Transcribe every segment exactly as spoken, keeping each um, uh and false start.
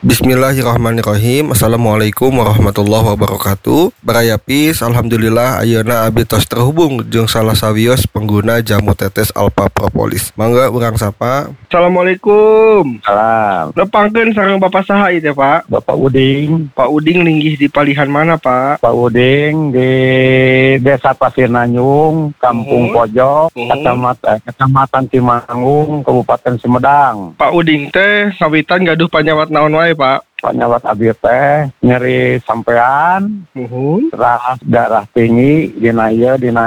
Bismillahirrahmanirrahim. Assalamualaikum warahmatullahi wabarakatuh. Barayapis, alhamdulillah ayeuna abdi tos terhubung jeung salah sawios pengguna jamu tetes Alpha Propolis. Mangga urang sapa. Assalamualaikum. Salam. Nepangkeun sareng Bapak saha ieu teh, Pak? Bapak Uding. Pak Uding linggih di palihan mana, Pak? Pak Uding di Desa Pasir Nanyung, Kampung Uhun. Pojok, Uhun. Kecamatan, Kecamatan Cimangung, Kabupaten Sumedang. Pak Uding teh ngawitan gaduh panyawat naon wae, Pak? Panyawat abdi teh nyeri sampean, Uhun. ras darah tinggi, dina ieu dina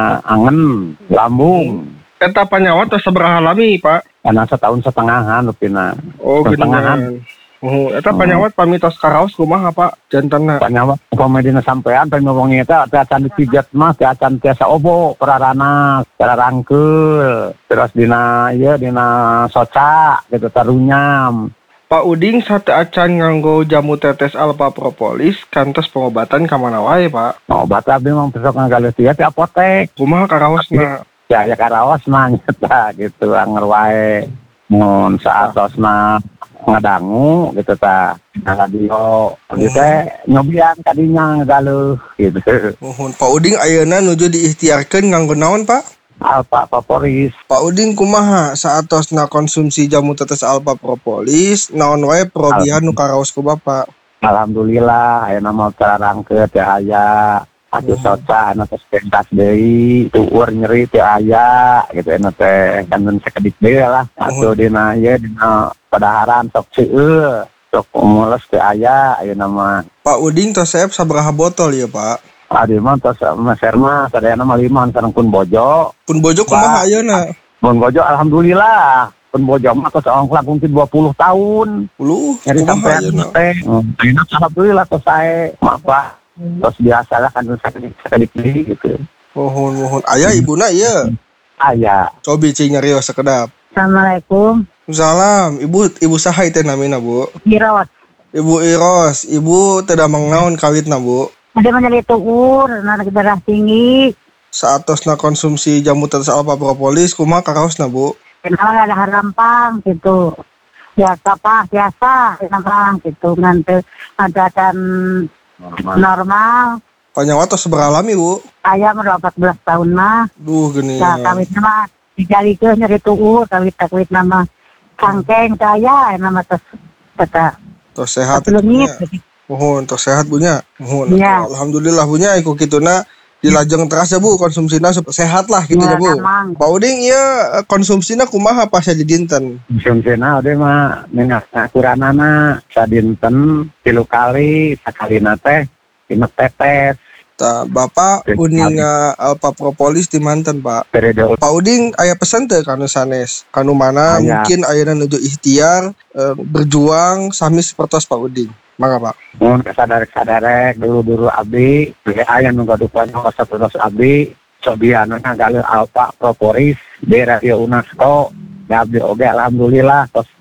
angen, lambung. Eta panyawat tos sabaraha lami, Pak? Karena setahun setengahan lupina. Oh, Setengahan. Oh, eta panyawat pamitos karaos kumaha, Pak? Jantanna. Panyawat komedina sampean pengen ngomongin eta teh acan dipijet mah teh acan tiasa obo perarana cara rangkeul terus dina ieu dina soca gitu tarunyam. Pak Uding sate acan nganggo jamu tetes Alpha Propolis kantos pengobatan ka mana wae, Pak? Obat abdi mah besok ngagaleus ieu ti apotek. Kumaha karaosna? Ya ya karaos mah nyata gitu anger wae. Mun saatosna ngadangu gitu ta na radio gitu teh nyobian kadinya ngagaleus gitu. Mohon Pak Uding ayeuna nuju diikhtiarkeun nganggo naon, Pak? Alpha Propolis. Pak Uding kumaha saatosna konsumsi jamu tetes Alpha Propolis naon wae perobihan nu karaos ku Bapak? Alhamdulillah ayeuna mah terangkeut teh aya atuh soca anu tos pentas deui tueur nyeri teh aya gitu anu teh kangen sakedik deui lah atuh dina ieu dina padaharan sok seueur sok mules teh aya ayeuna mah. Pak Uding tos saep sabaraha botol ya, Pak? Adi mah tos meser mah sadayana mah lima sareng pun bojo. Pun bojo kumaha ayeuna? Pun bojo alhamdulillah. Pun bojo mah tos ongklak mungkin dua puluh tahun. Puluh Jadi kumaha sampai ayeuna? teh. Ayeuna alhamdulillah tos sae. Mapa tos biasa lah kan sakedik deui gitu. Mohon mohon aya ibuna ieu. Aya. Cobi cing nyarios sakedap. Assalamualaikum. Salam, Ibu Ibu saha teh namina, Bu? Iros. Ibu Iros, Ibu teu damang naon kawitna, Bu? Ada menjadi tuur, anak darah tinggi. Saatosna konsumsi jamu tetes Alpha Propolis kumaha karaosna, Bu? Kenapa ada harampang gitu. Biasa pak, biasa. Kenapa gitu. Nanti ada dan normal. Panyawat tos sabaraha lami, Bu? Ayah udah empat belas tahun mah. Duh geuning. Ya kawit nama dijalikeun nyari tuur, kawit kawit nama cangkeng saya nama tes kata. Tos sehat. Pelungit. Mohon tos sehat, Bunya. Mohon. Iya. Alhamdulillah, Bunya iku kituna dilajeng teras ya, Bu, konsumsina supaya sehat lah gitu ya, Iya, Bu. emang. Pak Uding ieu konsumsina kumaha pas di dinten? Konsumsina ade mah minyak akuranana sadinten tilu kali sakalina teh lima tetes. Tah, Bapak uninga Alpha Propolis di manten, Pak. Periode Pak Uding aya pesan teu kanu sanes? Kanu mana Aya. mungkin ayeuna nuju ikhtiar eh, berjuang sami sapertos Pak Uding. Mangga, Pak. mun kasadarek-sadarek dulu-dulu abdi aya nu gadupan sapertos abdi sobiana ngagaleus Alpha Propolis di Radio UNESCO. Ya abdi oge alhamdulillah tos